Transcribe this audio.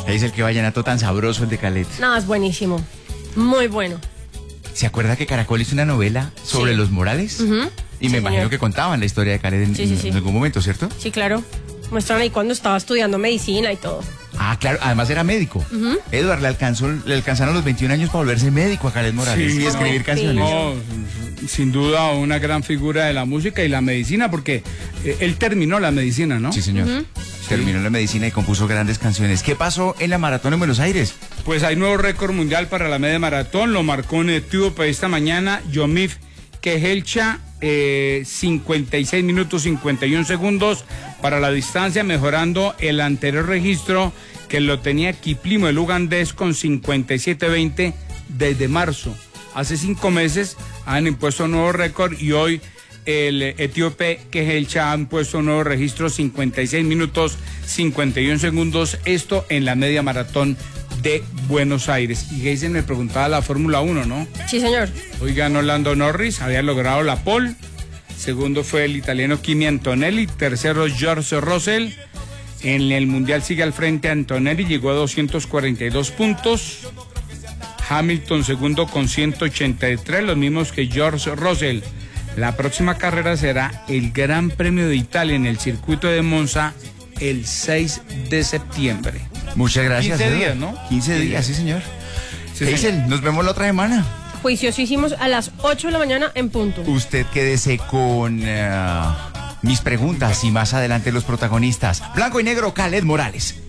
Es el que vallenato tan sabroso el de Khaled. No, es buenísimo. Muy bueno. ¿Se acuerda que Caracol hizo una novela sobre los Morales? Y me imagino que contaban la historia de Khaled en algún momento, ¿cierto? Sí, claro. Muestran ahí cuando estaba estudiando medicina y todo. Ah, claro, además era médico. Edward, le alcanzaron los 21 años para volverse médico a Khaled Morales y escribir canciones. No, sin duda una gran figura de la música y la medicina, porque él terminó la medicina, ¿no? Sí, señor. Terminó la medicina y compuso grandes canciones. ¿Qué pasó en la maratón en Buenos Aires? Pues hay nuevo récord mundial para la media maratón, lo marcó en Etíope esta mañana, Yomif Kehelcha, 56 minutos 51 segundos para la distancia, mejorando el anterior registro que lo tenía Kiplimo, el ugandés, con 57:20 desde marzo. Hace 5 meses han impuesto un nuevo récord y hoy el etíope Kehelcha ha impuesto un nuevo registro, 56 minutos 51 segundos, esto en la media maratón de Buenos Aires. Y Geisen me preguntaba la Fórmula 1, ¿no? Sí, señor. Hoy ganó Lando Norris, había logrado la pole. Segundo fue el italiano Kimi Antonelli. Tercero, George Russell. En el Mundial sigue al frente Antonelli, llegó a 242 puntos. Hamilton segundo con 183, los mismos que George Russell. La próxima carrera será el Gran Premio de Italia en el circuito de Monza el 6 de septiembre. Muchas gracias. 15 días, ¿no? 15 días, sí, señor. Sí, Geisen, nos vemos la otra semana. Juiciosísimos a las 8 de la mañana en punto. Usted quédese con mis preguntas y más adelante los protagonistas. Blanco y negro, Khaled Morales.